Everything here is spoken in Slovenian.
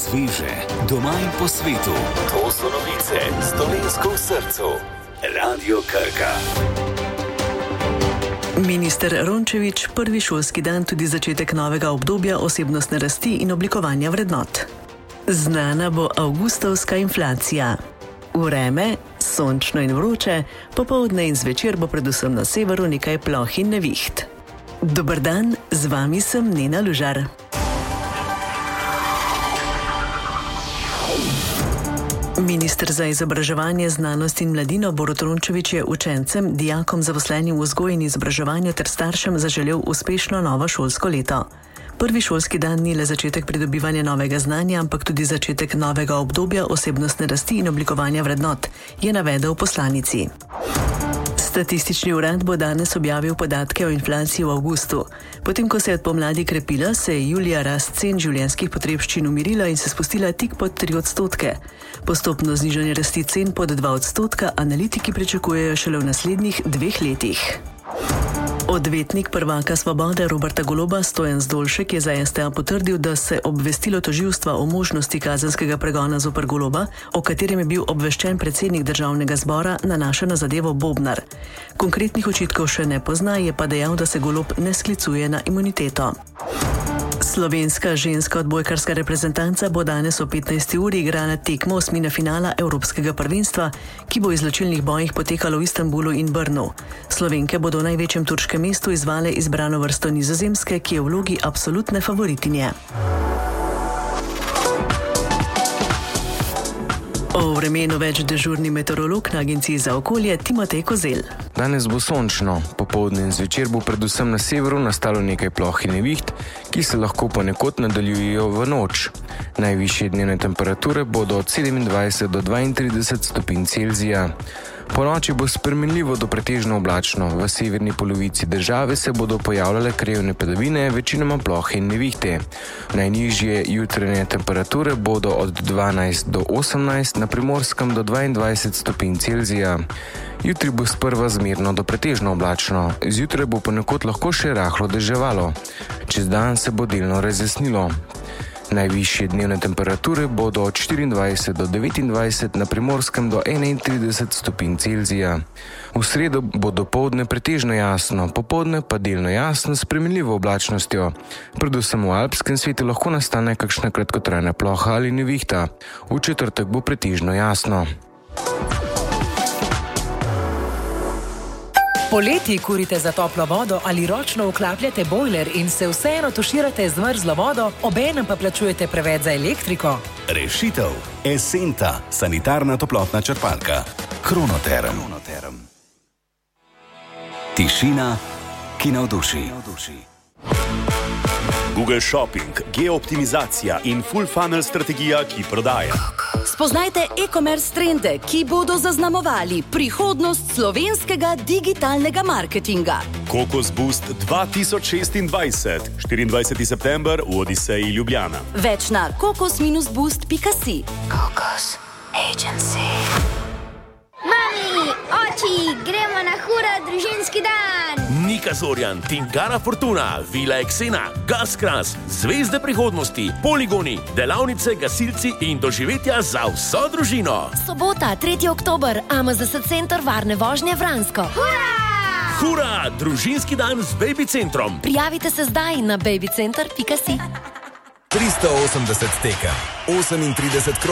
sveže, doma in po svetu. To so novice s Dolenjsko v srcu. Radio Krka. Minister Rončević, prvi šolski dan tudi začetek novega obdobja osebnostne rasti in oblikovanja vrednot. Znana bo avgustovska inflacija. Vreme, sončno in vroče, popoldne in zvečer bo predvsem na severu nekaj ploh in neviht. Dober dan, z vami sem Nena Lužar. Minister za izobraževanje, znanost in mladino Borut Rončević je učencem, dijakom, zaposlenim v vzgoji in izobraževanju ter staršem zaželel uspešno novo šolsko leto. Prvi šolski dan ni le začetek pridobivanja novega znanja, ampak tudi začetek novega obdobja osebnostne rasti in oblikovanja vrednot, je navedel v poslanici. Statistični urad bo danes objavil podatke o inflaciji v avgustu. Potem, ko se je od pomladi krepila, se je julija rast cen življenjskih potrebščin umirila in se spustila tik pod 3%. Postopno znižanje rasti cen pod 2% analitiki pričakujejo šele v naslednjih 2 letih. Odvetnik prvaka Svobode Roberta Goloba Stojan Zdolšek je za STA potrdil, da se obvestilo tožilstva o možnosti kazenskega pregona zoper Goloba, o katerem je bil obveščen predsednik državnega zbora, nanaša na zadevo Bobnar. Konkretnih očitkov še ne pozna, je pa dejal, da se Golob ne sklicuje na imuniteto. Slovenska ženska odbojkarska reprezentanca bo danes o 15. uri igrala tekmo osmine finala Evropskega prvenstva, ki bo v izločilnih bojih potekalo v Istanbulu in Brnu. Slovenke bodo v največjem turškem mestu izvale izbrano vrsto Nizozemske, ki je v vlogi absolutne favoritinje. O vremenu več dežurni meteorolog na Agenciji za okolje Timotej Kozel. Danes bo sončno, popoldne in zvečer bo predvsem na severu nastalo nekaj ploh in neviht, ki se lahko ponekod nadaljujejo v noč. Najvišje dnevne temperature bodo od 27 do 32 stopinj Celzija. Po noči bo spremenljivo do pretežno oblačno. V severni polovici države se bodo pojavljale krajevne padavine, večinoma plohe in nevihte. Najnižje jutranje temperature bodo od 12 do 18, na Primorskem do 22 stopinj Celzija. Jutri bo sprva zmerno do pretežno oblačno. Zjutraj bo ponekod lahko še rahlo deževalo. Čez dan se bo delno razjasnilo. Najvišje dnevne temperature bodo od 24 do 29, na Primorskem do 31 stopinj Celzija. V sredo bo dopoldne pretežno jasno, popoldne pa delno jasno s spremenljivo oblačnostjo. Predvsem v alpskem svetu lahko nastane kakšna kratkotrajna ploha ali nevihta. V četrtek bo pretežno jasno. Poleti kurite za toplo vodo ali ročno vklapljate bojler in se vseeno tuširate z mrzlo vodo, obenem pa plačujete preveč za elektriko? Rešitev. Esenta, sanitarna toplotna črpalka. Kronoterm. Tišina, ki navduši. Google Shopping, geooptimizacija in full funnel strategija, ki prodaja. Spoznajte e-commerce trende, ki bodo zaznamovali prihodnost slovenskega digitalnega marketinga. Kokos Boost 2026, 24. september v Odiseji Ljubljana. Več na kokos-boost.si. Kokos Agency. Mami, oči, gremo na hura družinski dan. Nika Zorjan, Tingara Fortuna, Vila Eksena, Gaskras, Zvezde prihodnosti, poligoni, delavnice, gasilci in doživetja za vso družino. Sobota, 3. oktober, AMZS Center Varne vožnje Vransko. Hura! Hura, družinski dan z Baby Centrom. Prijavite se zdaj na babycenter.si. 380 tekem, 38